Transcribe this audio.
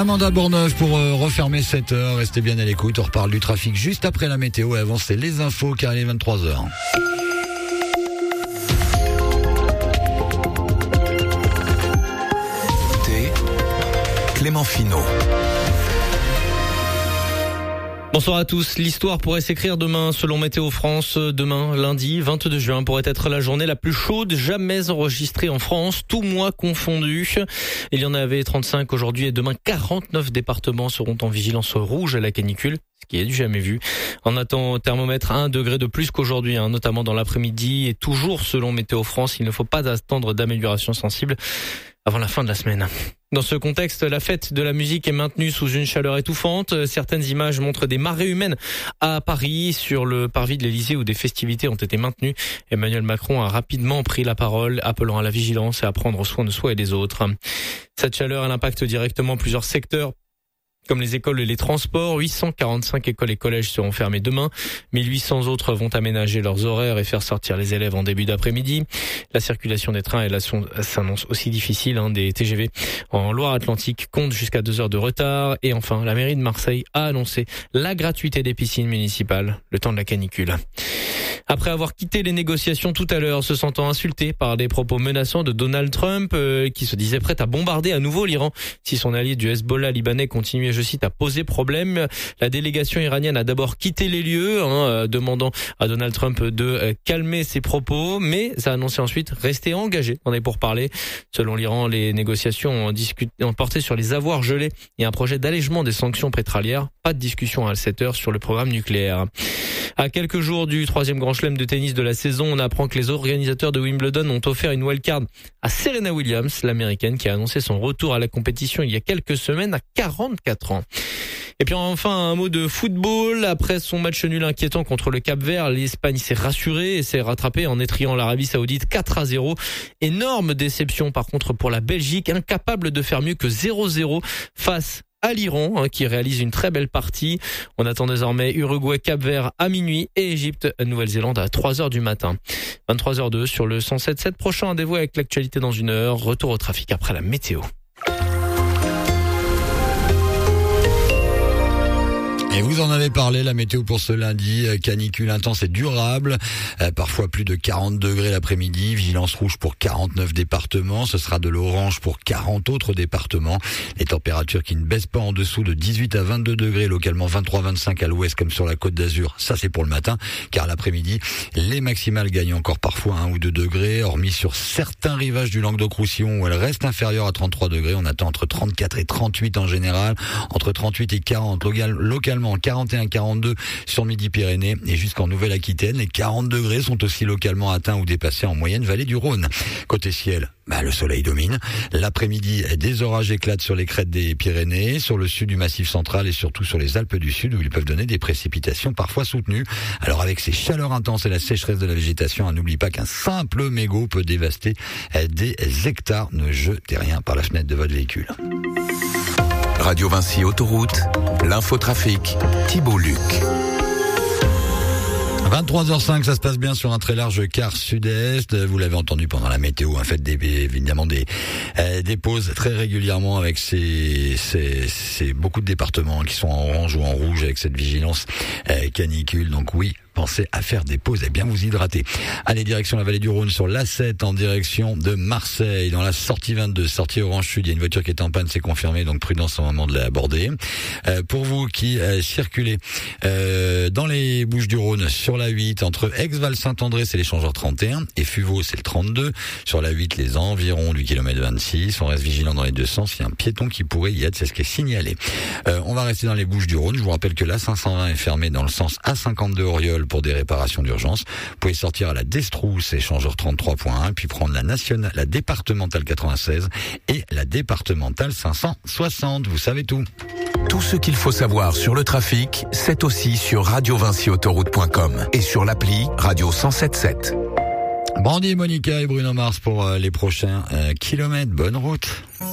Amanda Bourneuf pour refermer cette heure. Restez bien à l'écoute. On reparle du trafic juste après la météo. Et avant, c'est les infos car il est 23h. Clément Finot. Bonsoir à tous. L'histoire pourrait s'écrire demain, selon Météo France. Demain, lundi 22 juin, pourrait être la journée la plus chaude jamais enregistrée en France, tout mois confondu. Il y en avait 35 aujourd'hui et demain 49 départements seront en vigilance rouge à la canicule, ce qui est du jamais vu. On attend au thermomètre 1 degré de plus qu'aujourd'hui, notamment dans l'après-midi. Et toujours selon Météo France, il ne faut pas attendre d'amélioration sensible avant la fin de la semaine. Dans ce contexte, la fête de la musique est maintenue sous une chaleur étouffante. Certaines images montrent des marées humaines à Paris, sur le parvis de l'Élysée, où des festivités ont été maintenues. Emmanuel Macron a rapidement pris la parole, appelant à la vigilance et à prendre soin de soi et des autres. Cette chaleur, elle impacte directement plusieurs secteurs, comme les écoles et les transports. 845 écoles et collèges seront fermés demain. 1800 autres vont aménager leurs horaires et faire sortir les élèves en début d'après-midi. La circulation des trains s'annonce aussi difficile. Des TGV en Loire-Atlantique comptent jusqu'à 2 heures de retard. Et enfin, la mairie de Marseille a annoncé la gratuité des piscines municipales le temps de la canicule. Après avoir quitté les négociations tout à l'heure, se sentant insulté par des propos menaçants de Donald Trump, qui se disait prêt à bombarder à nouveau l'Iran si son allié du Hezbollah libanais continuait, je cite, à poser problème. La délégation iranienne a d'abord quitté les lieux, demandant à Donald Trump de calmer ses propos, mais a annoncé ensuite rester engagé dans les pourparlers. Selon l'Iran, les négociations ont porté sur les avoirs gelés et un projet d'allègement des sanctions pétrolières. Pas de discussion à cette heure sur le programme nucléaire. À quelques jours du 3e grand chelem de tennis de la saison, on apprend que les organisateurs de Wimbledon ont offert une wildcard à Serena Williams, l'américaine qui a annoncé son retour à la compétition il y a quelques semaines à 44 ans. Et puis enfin, un mot de football. Après son match nul inquiétant contre le Cap-Vert, l'Espagne s'est rassurée et s'est rattrapée en étriant l'Arabie Saoudite 4-0. Énorme déception par contre pour la Belgique, incapable de faire mieux que 0-0 face à l'Iran, qui réalise une très belle partie. On attend désormais Uruguay, Cap-Vert à minuit et Égypte, Nouvelle-Zélande à 3h du matin. 23h02 sur le 107.7. Prochain rendez-vous avec l'actualité dans une heure. Retour au trafic après la météo. Et vous en avez parlé, la météo pour ce lundi, canicule intense et durable, parfois plus de 40 degrés l'après-midi, vigilance rouge pour 49 départements, ce sera de l'orange pour 40 autres départements. Les températures qui ne baissent pas en dessous de 18 à 22 degrés, localement 23-25 à l'ouest comme sur la Côte d'Azur, ça c'est pour le matin, car l'après-midi, les maximales gagnent encore parfois 1 ou 2 degrés, hormis sur certains rivages du Languedoc-Roussillon où elles restent inférieures à 33 degrés, on attend entre 34 et 38 en général, entre 38 et 40 localement 41-42 sur Midi-Pyrénées et jusqu'en Nouvelle-Aquitaine. Les 40 degrés sont aussi localement atteints ou dépassés en moyenne vallée du Rhône. Côté ciel, le soleil domine. L'après-midi, des orages éclatent sur les crêtes des Pyrénées, sur le sud du Massif central et surtout sur les Alpes du Sud où ils peuvent donner des précipitations parfois soutenues. Alors avec ces chaleurs intenses et la sécheresse de la végétation, n'oublie pas qu'un simple mégot peut dévaster des hectares. Ne jetez rien par la fenêtre de votre véhicule. Radio Vinci Autoroute, l'infotrafic, Thibault Luc. 23h05, ça se passe bien sur un très large quart sud-est. Vous l'avez entendu pendant la météo, faites évidemment des pauses très régulièrement avec ces beaucoup de départements qui sont en orange ou en rouge avec cette vigilance canicule. Donc oui, pensez à faire des pauses et bien vous hydrater. Allez, direction la vallée du Rhône sur l'A7 en direction de Marseille. Dans la sortie 22, sortie Orange Sud, il y a une voiture qui est en panne, c'est confirmé, donc prudence au moment de l'aborder. Pour vous qui circulez dans les Bouches-du-Rhône sur la 8, entre Aix-Val-Saint-André, c'est l'échangeur 31, et Fuveau, c'est le 32. Sur la 8, les environs du kilomètre 26. On reste vigilant dans les deux sens. Il y a un piéton qui pourrait y être, c'est ce qui est signalé. On va rester dans les Bouches-du-Rhône. Je vous rappelle que la 520 est fermée dans le sens A52 Auriol pour des réparations d'urgence. Vous pouvez sortir à la Destrousse, échangeur 33.1, puis prendre la départementale 96 et la départementale 560. Vous savez tout. Tout ce qu'il faut savoir sur le trafic, c'est aussi sur radiovinciautoroute.com et sur l'appli Radio 107.7. Brandy, Monica et Bruno Mars pour les prochains kilomètres. Bonne route.